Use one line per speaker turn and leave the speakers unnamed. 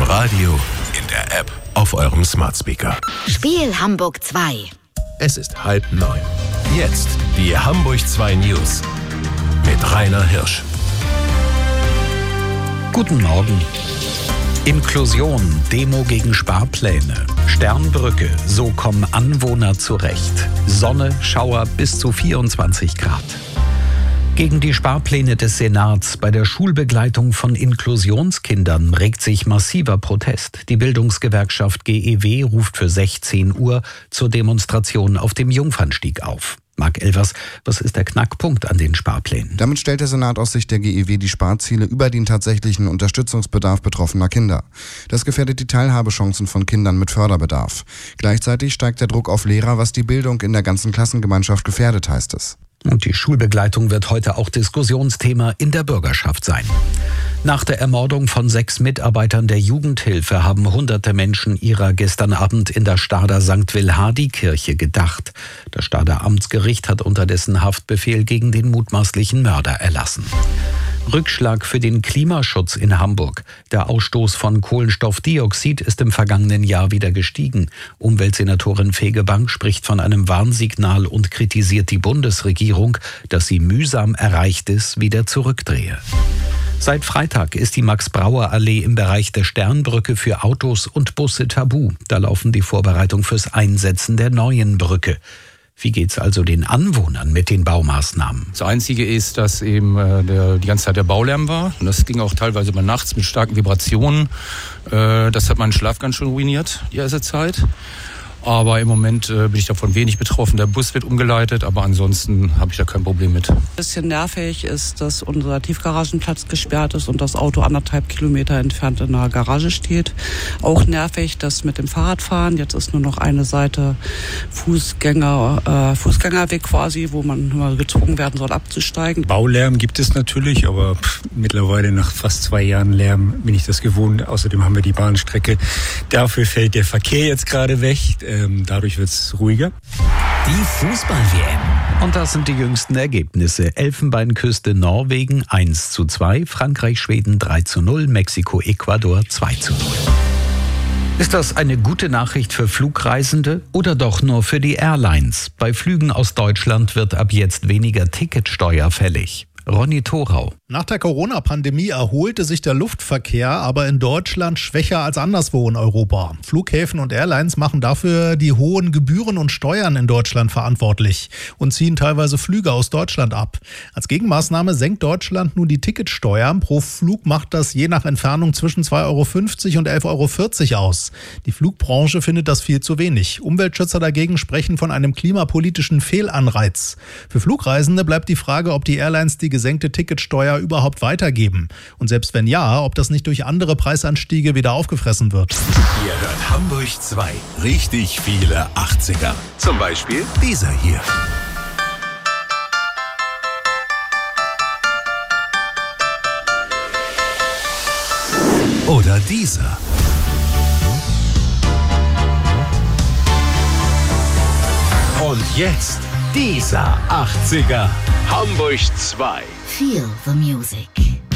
Radio, in der App, auf eurem Smart Speaker.
Spiel Hamburg 2.
Es ist 8:30. Jetzt die Hamburg 2 News mit Rainer Hirsch.
Guten Morgen. Inklusion, Demo gegen Sparpläne. Sternbrücke, so kommen Anwohner zurecht. Sonne, Schauer bis zu 24 Grad. Gegen die Sparpläne des Senats bei der Schulbegleitung von Inklusionskindern regt sich massiver Protest. Die Bildungsgewerkschaft GEW ruft für 16 Uhr zur Demonstration auf dem Jungfernstieg auf. Marc Elvers, was ist der Knackpunkt an den Sparplänen?
Damit stellt der Senat aus Sicht der GEW die Sparziele über den tatsächlichen Unterstützungsbedarf betroffener Kinder. Das gefährdet die Teilhabechancen von Kindern mit Förderbedarf. Gleichzeitig steigt der Druck auf Lehrer, was die Bildung in der ganzen Klassengemeinschaft gefährdet, heißt es.
Und die Schulbegleitung wird heute auch Diskussionsthema in der Bürgerschaft sein. Nach der Ermordung von 6 Mitarbeitern der Jugendhilfe haben hunderte Menschen ihrer gestern Abend in der Stadter St. Wilhardi-Kirche gedacht. Das Stadter Amtsgericht hat unterdessen Haftbefehl gegen den mutmaßlichen Mörder erlassen. Rückschlag für den Klimaschutz in Hamburg. Der Ausstoß von Kohlenstoffdioxid ist im vergangenen Jahr wieder gestiegen. Umweltsenatorin Fegebank spricht von einem Warnsignal und kritisiert die Bundesregierung, dass sie mühsam Erreichtes wieder zurückdrehe. Seit Freitag ist die Max-Brauer-Allee im Bereich der Sternbrücke für Autos und Busse tabu. Da laufen die Vorbereitungen fürs Einsetzen der neuen Brücke. Wie geht's also den Anwohnern mit den Baumaßnahmen?
Das Einzige ist, dass eben die ganze Zeit der Baulärm war. Und das ging auch teilweise mal nachts mit starken Vibrationen. Das hat meinen Schlaf ganz schön ruiniert, die erste Zeit. Aber im Moment bin ich davon wenig betroffen. Der Bus wird umgeleitet, aber ansonsten habe ich da kein Problem mit.
Ein bisschen nervig ist, dass unser Tiefgaragenplatz gesperrt ist und das Auto 1,5 Kilometer entfernt in der Garage steht. Auch nervig, das mit dem Fahrradfahren. Jetzt ist nur noch eine Seite Fußgängerweg quasi, wo man mal gezwungen werden soll, abzusteigen.
Baulärm gibt es natürlich, aber mittlerweile nach fast 2 Jahren Lärm bin ich das gewohnt. Außerdem haben wir die Bahnstrecke. Dafür fällt der Verkehr jetzt gerade weg. Dadurch wird es ruhiger.
Die Fußball-WM. Und das sind die jüngsten Ergebnisse. Elfenbeinküste Norwegen 1:2, Frankreich-Schweden 3:0, Mexiko-Ecuador 2:0. Ist das eine gute Nachricht für Flugreisende oder doch nur für die Airlines? Bei Flügen aus Deutschland wird ab jetzt weniger Ticketsteuer fällig. Ronny Thorau.
Nach der Corona-Pandemie erholte sich der Luftverkehr, aber in Deutschland schwächer als anderswo in Europa. Flughäfen und Airlines machen dafür die hohen Gebühren und Steuern in Deutschland verantwortlich und ziehen teilweise Flüge aus Deutschland ab. Als Gegenmaßnahme senkt Deutschland nun die Ticketsteuer. Pro Flug macht das je nach Entfernung zwischen 2,50 € und 11,40 € aus. Die Flugbranche findet das viel zu wenig. Umweltschützer dagegen sprechen von einem klimapolitischen Fehlanreiz. Für Flugreisende bleibt die Frage, ob die Airlines die gesenkte Ticketsteuer überhaupt weitergeben. Und selbst wenn ja, ob das nicht durch andere Preisanstiege wieder aufgefressen wird.
Ihr hört Hamburg 2. Richtig viele 80er. Zum Beispiel dieser hier. Oder dieser. Und jetzt dieser 80er. Hamburg 2.
Feel the music.